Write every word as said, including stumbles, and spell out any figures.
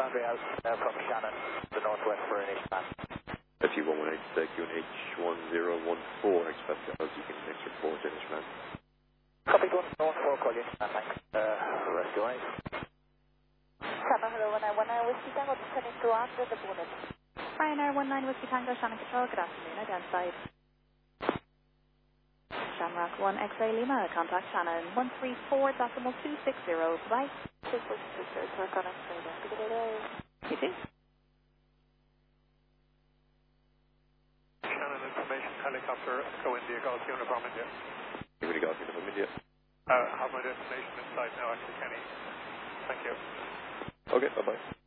boundary out uh, from Shannon, the northwest for an H-man. F U one one eight, uh, Q N H one zero one four, expect as you can next report, H-man. Copy one, north four, call you, H-man, thanks. Uh, rescue eyes. Shannon, hello, one nine one nine Whiskey Tango, descending to after the bullet. Ryanair one nine Whiskey Tango, Shannon Control, good afternoon, identified. Shamrock one X-ray Lima, contact Shannon one three four decimal two six zero, bye. two six zero, work on X-ray, have a good day. You too. Shannon information, helicopter, Echo India, Golf Uniform India. You really got me from India? Uh, have my destination inside now, actually, Kenny. Thank you. Okay, bye-bye.